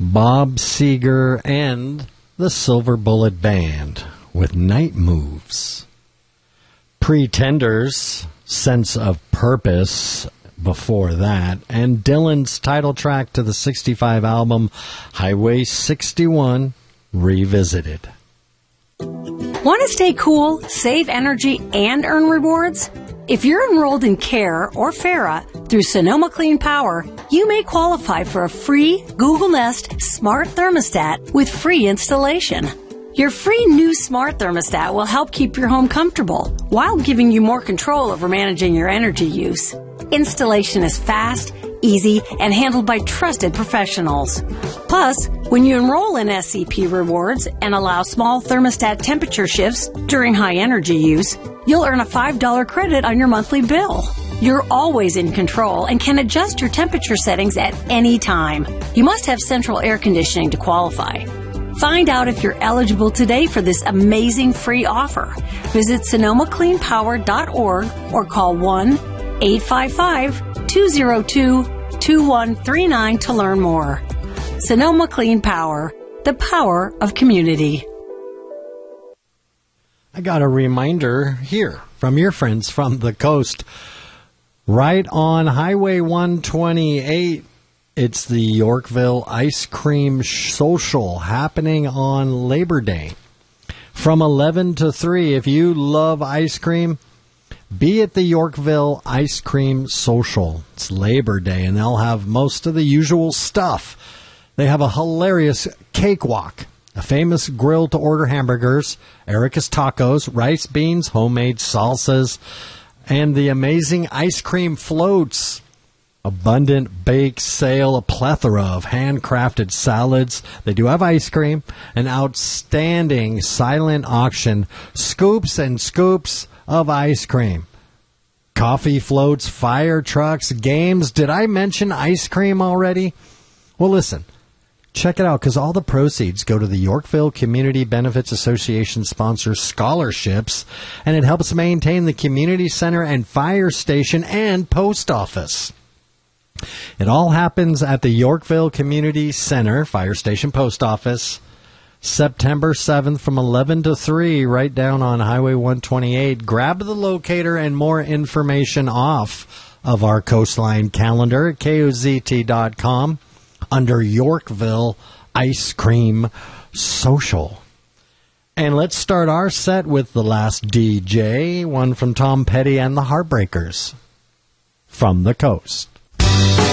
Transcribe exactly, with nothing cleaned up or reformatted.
Bob Seger and the Silver Bullet Band with Night Moves. Pretenders, Sense of Purpose before that, and Dylan's title track to the sixty-five album, Highway sixty-one, Revisited. Want to stay cool, save energy, and earn rewards? If you're enrolled in CARE or FARA through Sonoma Clean Power, you may qualify for a free Google Nest Smart Thermostat with free installation. Your free new smart thermostat will help keep your home comfortable while giving you more control over managing your energy use. Installation is fast, easy, and handled by trusted professionals. Plus, when you enroll in S C P Rewards and allow small thermostat temperature shifts during high energy use, you'll earn a five dollars credit on your monthly bill. You're always in control and can adjust your temperature settings at any time. You must have central air conditioning to qualify. Find out if you're eligible today for this amazing free offer. Visit sonoma clean power dot org or call one eight five five, two zero two, two one three nine to learn more. Sonoma Clean Power, the power of community. I got a reminder here from your friends from the coast. Right on Highway one twenty-eight, it's the Yorkville Ice Cream Social happening on Labor Day. From eleven to three, if you love ice cream, be at the Yorkville Ice Cream Social. It's Labor Day, and they'll have most of the usual stuff. They have a hilarious cakewalk, a famous grill-to-order hamburgers, Erica's Tacos, rice beans, homemade salsas, and the amazing ice cream floats. Abundant bake sale, a plethora of handcrafted salads. They do have ice cream, an outstanding silent auction, scoops and scoops of ice cream. Coffee floats, fire trucks, games. Did I mention ice cream already? Well, listen. Check it out, because all the proceeds go to the Yorkville Community Benefits Association sponsor scholarships, and it helps maintain the community center and fire station and post office. It all happens at the Yorkville Community Center, fire station, post office, September seventh from eleven to three, right down on Highway one twenty-eight. Grab the locator and more information off of our Coastline calendar at K O Z T dot com. Under Yorkville Ice Cream Social. And let's start our set with the last D J, one from Tom Petty and the Heartbreakers from the coast.